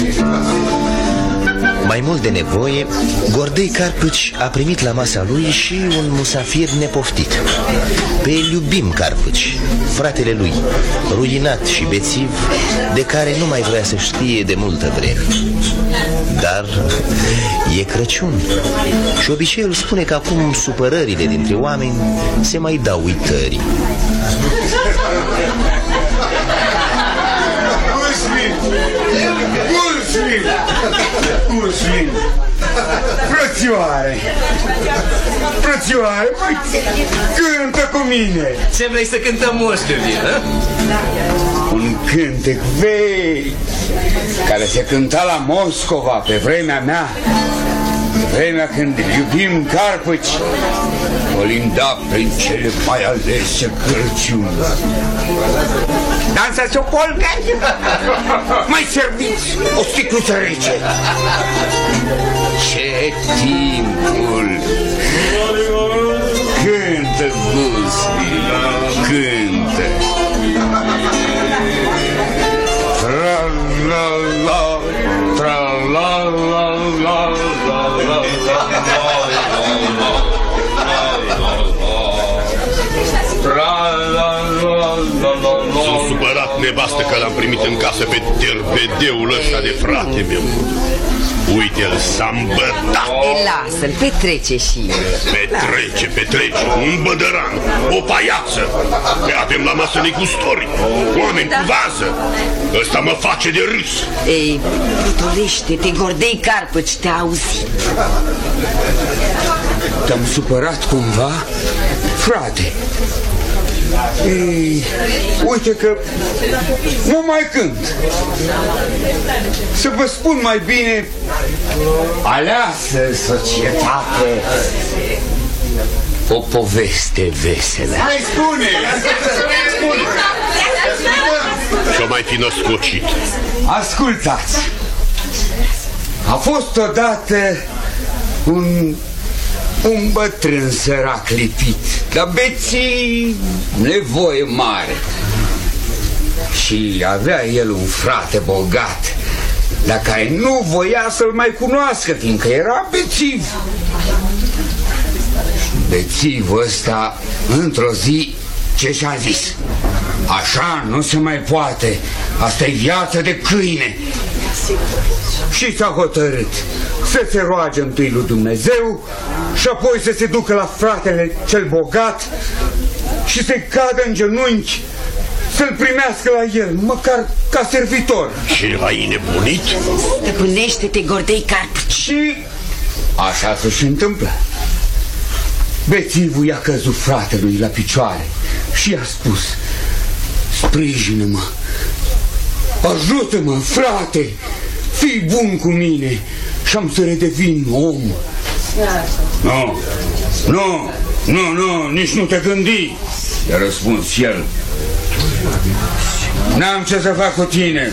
Mai mult de nevoie, Gordei Carpâci a primit la masa lui și un musafir nepoftit. Pe Iubim Carpâci, fratele lui, ruinat și bețiv, de care nu mai vrea să știe de multă vreme. Dar e Crăciun și obiceiul spune că acum supărările dintre oameni se mai dau uitării. Ursulin! Frățioare! Frățioare, păi, cântă cu mine! Ce vrei să cântăm, moștevie? Un cântec vechi care se cânta la Moscova pe vremea mea, pe vremea când Iubim Carpâci colinda prin cele mai alese Crăciuni. Dansați o polcă? Mai serviți o sticluță rece. Ce timpul! Cântă, Gusli, cântă! Tra-la-la, tra-la-la-la-la-la-la. Sunt supărat, nevastă, că l-am primit în casă pe tervedeul ăsta de frate meu. Uite-l, s-a îmbătat. Lasă-l, petrece și el. Petrece, un bădăran, o paiață. Avem la masă negustori, oameni cu vază. Ăsta mă face de râs. Ei, plutolește-te, Gordei Carpâci, te auzi. Te-am supărat cumva, frate? Ei, uite că nu mai cânt. Să vă spun mai bine, aleasă societate, o poveste veselă. Hai, spune! Și-o mai fi născocit. Ascultați! A fost odată un bătrân sărac lipit, dar beții, nevoie mare. Și avea el un frate bogat, dar care nu voia să-l mai cunoască, fiindcă era bețiv. Bețivul ăsta, într-o zi, ce și-a zis? Așa nu se mai poate, asta e viață de câine. Și s-a hotărât să se roage întâi lui Dumnezeu și apoi să se ducă la fratele cel bogat și să-i cadă în genunchi, să-l primească la el, măcar ca servitor. Și l-ai nebunit? Stăpânește-te, Gordei Carpâci. Și așa se întâmplă. Bețivul i-a căzut fratelui la picioare și i-a spus: sprijină-mă, ajută-mă, frate, fii bun cu mine și am să redevin om. Nu, nici nu te gândi, i-a răspuns el. N-am ce să fac cu tine.